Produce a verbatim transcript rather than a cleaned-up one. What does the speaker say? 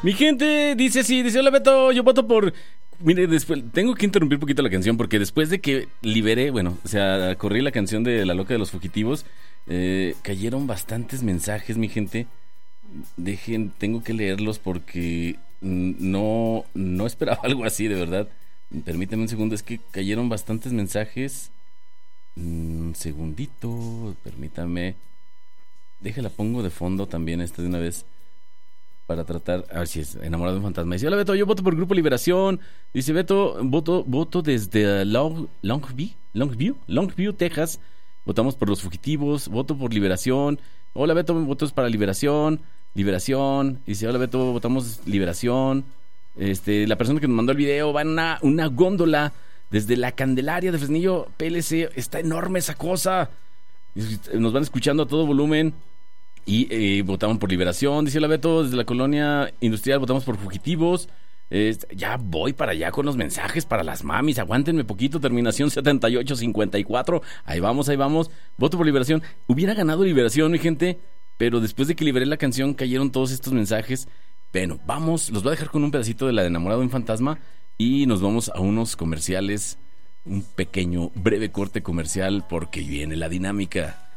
Mi gente dice así, dice, hola Beto, yo voto por... Mire, después tengo que interrumpir un poquito la canción porque después de que liberé, bueno, o sea, corrí la canción de La Loca de los Fugitivos, eh, cayeron bastantes mensajes, mi gente. Dejen, tengo que leerlos porque no, no esperaba algo así, de verdad. Permítame un segundo, es que cayeron bastantes mensajes. Un segundito, permítame. Déjala, pongo de fondo también esta de una vez. Para tratar, a ver si es enamorado de un fantasma. Dice, hola Beto, yo voto por Grupo Liberación. Dice Beto, voto, voto desde Long, Longview, Longview, Longview, Texas. Votamos por los fugitivos, voto por Liberación. Hola Beto, votos para Liberación. Liberación. Dice, hola Beto, votamos Liberación. Este, la persona que nos mandó el video va en una, una góndola desde la Candelaria de Fresnillo P L C. Está enorme esa cosa. Nos van escuchando a todo volumen. Y eh, votamos por Liberación, dice la Beto, desde la colonia industrial votamos por fugitivos. Eh, ya voy para allá con los mensajes para las mamis, aguántenme poquito, terminación setenta y ocho cincuenta y cuatro, ahí vamos, ahí vamos, voto por Liberación. Hubiera ganado Liberación, mi gente, pero después de que liberé la canción cayeron todos estos mensajes. Bueno, vamos, los voy a dejar con un pedacito de la de Enamorado de un Fantasma y nos vamos a unos comerciales, un pequeño, breve corte comercial porque viene la dinámica.